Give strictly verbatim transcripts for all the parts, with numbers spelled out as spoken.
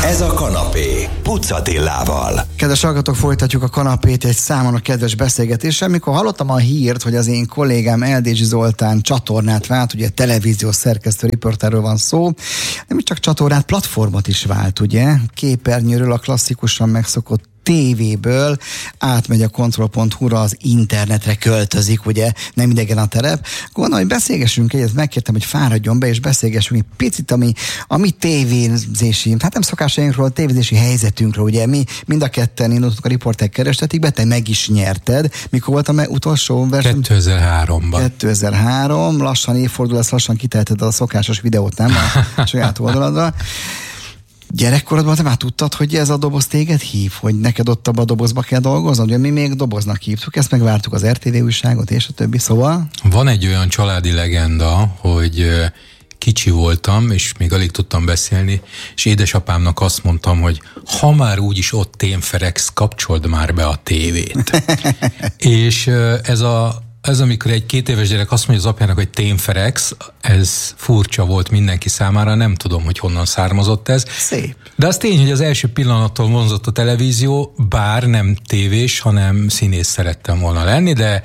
Ez a kanapé Puc Attilával. Kedves hallgatók, folytatjuk a kanapét egy számon a kedves beszélgetéssel. Mikor hallottam a hírt, hogy az én kollégám Eldési Zoltán csatornát vált, ugye televíziós szerkesztő riporterről van szó, nem csak csatornát, platformot is vált, ugye? Képernyőről a klasszikusan megszokott tévéből átmegy a kontroll pont hu-ra, az internetre költözik, ugye, nem idegen a terep. Gondolom, hogy beszélgessünk egyet, megkértem, hogy fáradjon be, és beszélgessünk egy picit, ami, ami tévézési, hát nem szokásainkról, a tévézési helyzetünkről, ugye, mi mind a ketten indultunk a riportek kerestetikbe, te meg is nyerted. Mikor volt a me- utolsó verseny? kétezer-háromban. kétezer-három, lassan évfordul, ezt lassan kiteheted a szokásos videót, nem? A saját oldaladra. Gyerekkorodban te már tudtad, hogy ez a doboz téged hív, hogy neked ott abban a dobozba kell dolgoznod, ugye mi még doboznak hívtuk, ezt megvártuk az er té vé újságot és a többi, szóval... Van egy olyan családi legenda, hogy kicsi voltam, és még alig tudtam beszélni, és édesapámnak azt mondtam, hogy ha már úgyis ott témferegsz, kapcsold már be a tévét. És ez a Ez amikor egy két éves gyerek azt mondja az apjának, hogy témferex, ez furcsa volt mindenki számára, nem tudom, hogy honnan származott ez. Szép. De az tény, hogy az első pillanattól vonzott a televízió, bár nem tévés, hanem színész szerettem volna lenni, de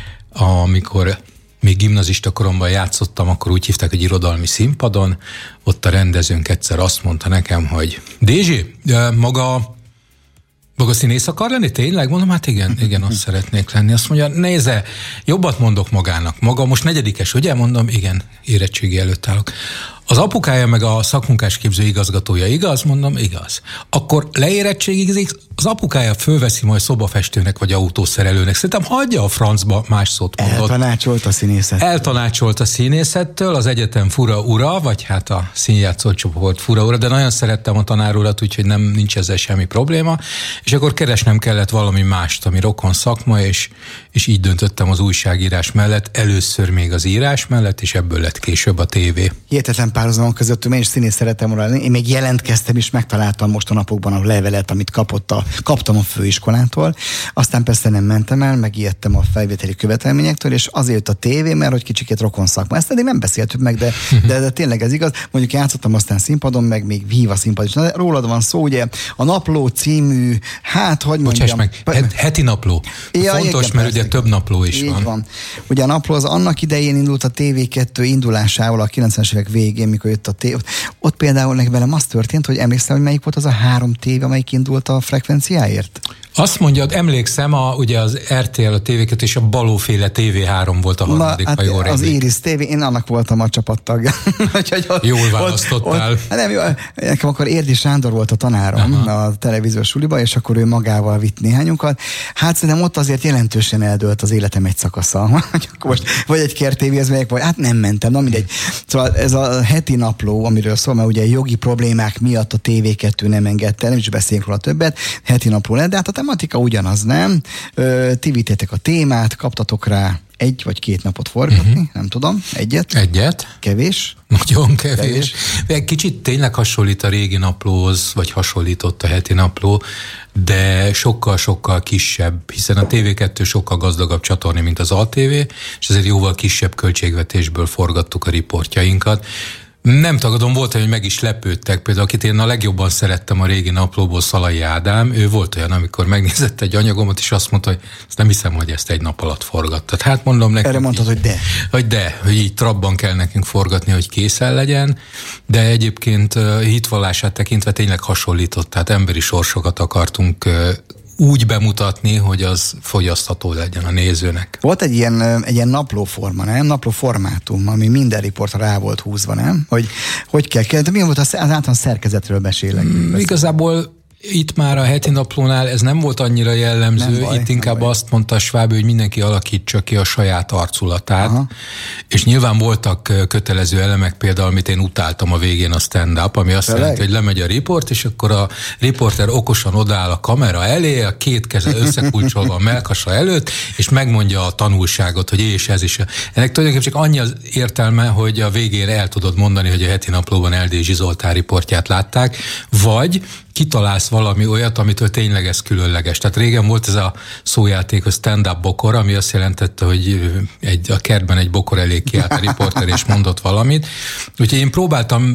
amikor még gimnazista koromban játszottam, akkor úgy hívták, hogy irodalmi színpadon, ott a rendezőnk egyszer azt mondta nekem, hogy Dézsi, maga... Maga színész akar lenni? Tényleg? Mondom, hát igen, igen, azt szeretnék lenni. Azt mondja, nézze, jobbat mondok magának. Maga most negyedikes, ugye? Mondom, igen, érettségi előtt állok. Az apukája meg a szakmunkásképző igazgatója, igaz? Mondom, igaz. Akkor leérettségizik, az apukája fölveszi majd szobafestőnek vagy autószerelőnek. Szerintem hagyja a francba, más szót mondott. Eltanácsolt a színészet. Eltanácsolt a színészettől, az egyetem fura ura, vagy hát a színjátszó csoport fura ura, de nagyon szerettem a tanárurat, úgyhogy nem nincs ezzel semmi probléma. És akkor keresnem kellett valami mást, ami rokon szakma, és, és így döntöttem az újságírás mellett, először még az írás mellett, és ebből lett később a tévé. Hihetetlen párhuzamon közöttünk, én is színész szeretem volna lenni. Én még jelentkeztem, és megtaláltam most a napokban a levelet, amit kapott a, kaptam a főiskolától. Aztán persze nem mentem el, megijedtem a felvételi követelményektől, és azért jött a tévé, mert hogy kicsikét rokon szakma. Ezt eddig nem beszéltük meg, de, de, de tényleg ez igaz. Mondjuk játszottam aztán színpadon, meg még hív a színpad is. Na, rólad van szó, ugye, a Napló című, hát, hogy mondjam. Bocsáss meg, het, heti napló. Ja, fontos, igen, mert ugye több napló is így van. van. Ugye a Napló az annak idején indult a té vé kettő indulásával a kilencvenes évek végén, mikor jött a tévé. Ott például nekem velem az történt, hogy emlékszem, hogy melyik volt az a három tévé, amelyik indult a frekvenciáért? Azt mondjad, emlékszem, a, ugye az er té el, a té vé kettő és a Balóféle té vé három volt a harmadik, Na, hát ha jól az Iris té vé, én annak voltam a csapattagja. Jól választottál. Ott, ott, nem, jó, nekem akkor Érdi Sándor volt a tanárom Aha. a televíziós suliba, és akkor ő magával vitt néhányunkat. Hát szerintem ott azért jelentősen eldőlt az életem egy szakasza. Hogy akkor most vagy egy Ker té véhez megyek, vagy hát nem mentem, na mindegy. Szóval ez a heti napló, amiről szól, mert ugye jogi problémák miatt a té vé kettő nem engedte, nem is beszélünk róla többet, heti napló lett, de hát a tematika ugyanaz, nem? Ö, ti vittétek a témát, kaptatok rá egy vagy két napot forgatni, uh-huh. nem tudom, egyet? Egyet. Kevés? Nagyon kevés. kevés. Kicsit tényleg hasonlít a régi naplóhoz, vagy hasonlított a heti napló, de sokkal-sokkal kisebb, hiszen a té vé kettő sokkal gazdagabb csatorna, mint az á té vé, és ezért jóval kisebb költségvetésből forgattuk a riportjainkat. Nem tagadom, volt, hogy meg is lepődtek. Például, akit én a legjobban szerettem a régi naplóból, Szalai Ádám, ő volt olyan, amikor megnézett egy anyagomat, és azt mondta, hogy ezt nem hiszem, hogy ezt egy nap alatt forgattad. Hát mondom nekünk... Erre mondtad, hogy de. Hogy de, hogy így trabban kell nekünk forgatni, hogy készen legyen, de egyébként hitvallását tekintve tényleg hasonlított, tehát emberi sorsokat akartunk úgy bemutatni, hogy az fogyasztható legyen a nézőnek. Volt egy ilyen, egy ilyen naplóforma, nem? Naplóformátum, ami minden riportra rá volt húzva, nem? Hogy hogy kell kell, de mi volt az, az általán szerkezetről beszélek? Mm, igazából itt már a heti naplónál ez nem volt annyira jellemző, baj, itt inkább azt mondta a Schwab, hogy mindenki alakítsa ki a saját arculatát, Aha. és nyilván voltak kötelező elemek, például, amit én utáltam a végén, a stand-up, ami azt Tényleg? jelenti, hogy lemegy a riport, és akkor a riporter okosan odaáll a kamera elé, a két keze összekulcsolva a mellkasa előtt, és megmondja a tanulságot, hogy és ez is. Ennek tulajdonképpen csak annyi az értelme, hogy a végén el tudod mondani, hogy a heti naplóban Eldési Zoltán riportját látták, vagy kitalálsz valami olyat, amitől tényleg ez különleges. Tehát régen volt ez a szójáték, a stand-up bokor, ami azt jelentette, hogy egy, a kertben egy bokor elé kiállt a riporter és mondott valamit. Úgyhogy én próbáltam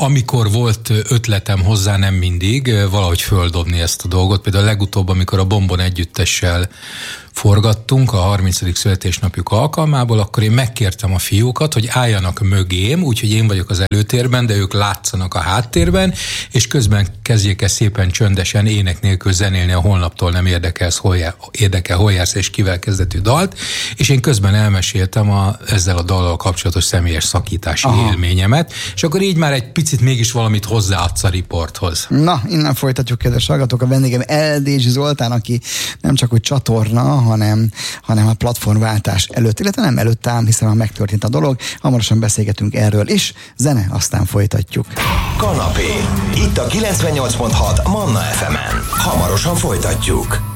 amikor volt ötletem hozzá, nem mindig, valahogy földobni ezt a dolgot. Például legutóbb, amikor a Bombon együttessel forgattunk a harmincadik születésnapjuk alkalmából, akkor én megkértem a fiúkat, hogy álljanak mögém, úgyhogy én vagyok az előtérben, de ők látszanak a háttérben, és közben kezdjék el szépen csöndesen ének nélkül zenélni a Holnaptól nem érdekelsz, hol jár, érdekel, hol jársz és kivel kezdetű dalt, és én közben elmeséltem a, ezzel a dallal kapcsolatos személyes szakítási Aha. élményemet, és akkor így már egy picit mégis valamit hozzáadsz a riporthoz. Na, innen folytatjuk, kedves hallgatók, a vendégem Eldési Zoltán, aki nem csak úgy csatorna, hanem, hanem a platformváltás előtt, illetve nem előtt ám, hiszen már megtörtént a dolog. Hamarosan beszélgetünk erről is. Zene, aztán folytatjuk. Kanapé. Itt a kilencvennyolc pont hat Manna ef emen. Hamarosan folytatjuk.